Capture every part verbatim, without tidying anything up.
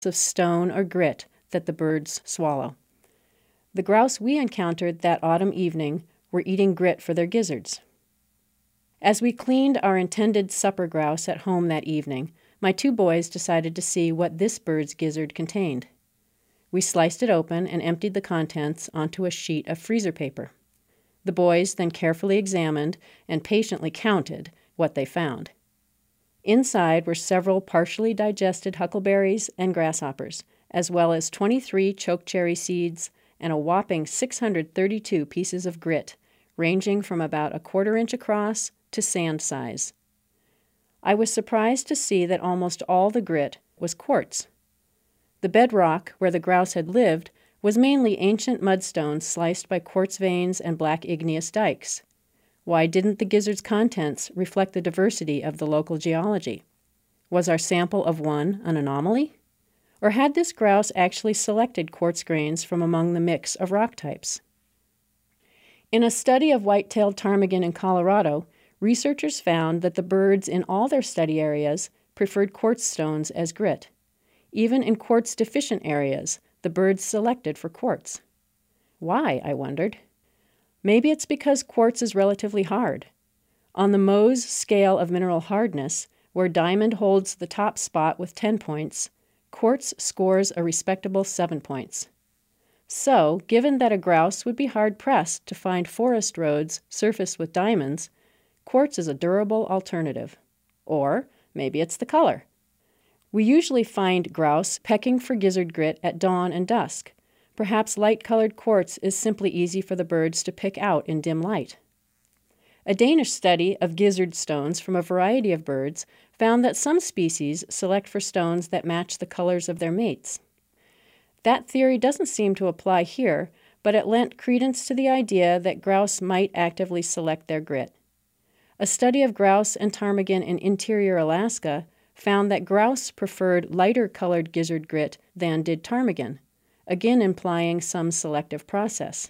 of stone or grit that the birds swallow. The grouse we encountered that autumn evening were eating grit for their gizzards. As we cleaned our intended supper grouse at home that evening, my two boys decided to see what this bird's gizzard contained. We sliced it open and emptied the contents onto a sheet of freezer paper. The boys then carefully examined and patiently counted what they found. Inside were several partially digested huckleberries and grasshoppers, as well as twenty-three chokecherry seeds and a whopping six hundred thirty-two pieces of grit, ranging from about a quarter inch across to sand size. I was surprised to see that almost all the grit was quartz. The bedrock where the grouse had lived was mainly ancient mudstones sliced by quartz veins and black igneous dikes. Why didn't the gizzard's contents reflect the diversity of the local geology? Was our sample of one an anomaly? Or had this grouse actually selected quartz grains from among the mix of rock types? In a study of white-tailed ptarmigan in Colorado, researchers found that the birds in all their study areas preferred quartz stones as grit. Even in quartz-deficient areas, the birds selected for quartz. Why, I wondered. Maybe it's because quartz is relatively hard. On the Mohs scale of mineral hardness, where diamond holds the top spot with ten points, quartz scores a respectable seven points. So, given that a grouse would be hard-pressed to find forest roads surfaced with diamonds, quartz is a durable alternative. Or maybe it's the color. We usually find grouse pecking for gizzard grit at dawn and dusk. Perhaps light-colored quartz is simply easy for the birds to pick out in dim light. A Danish study of gizzard stones from a variety of birds found that some species select for stones that match the colors of their mates. That theory doesn't seem to apply here, but it lent credence to the idea that grouse might actively select their grit. A study of grouse and ptarmigan in interior Alaska found that grouse preferred lighter-colored gizzard grit than did ptarmigan, again implying some selective process.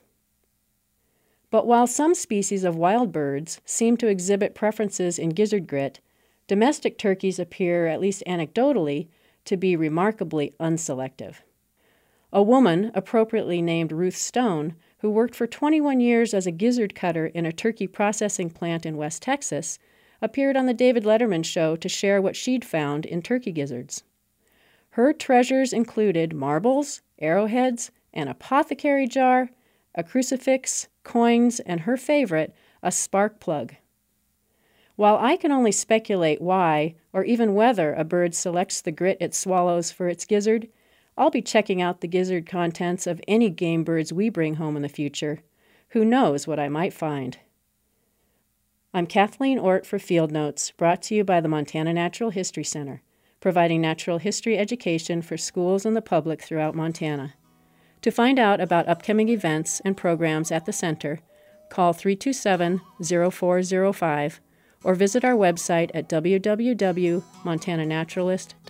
But while some species of wild birds seem to exhibit preferences in gizzard grit, domestic turkeys appear, at least anecdotally, to be remarkably unselective. A woman, appropriately named Ruth Stone, who worked for twenty-one years as a gizzard cutter in a turkey processing plant in West Texas, appeared on the David Letterman show to share what she'd found in turkey gizzards. Her treasures included marbles, arrowheads, an apothecary jar, a crucifix, coins, and her favorite, a spark plug. While I can only speculate why, or even whether, a bird selects the grit it swallows for its gizzard, I'll be checking out the gizzard contents of any game birds we bring home in the future. Who knows what I might find? I'm Kathleen Ort for Field Notes, brought to you by the Montana Natural History Center, providing natural history education for schools and the public throughout Montana. To find out about upcoming events and programs at the center, call three two seven, zero four zero five or visit our website at w w w dot montana naturalist dot org.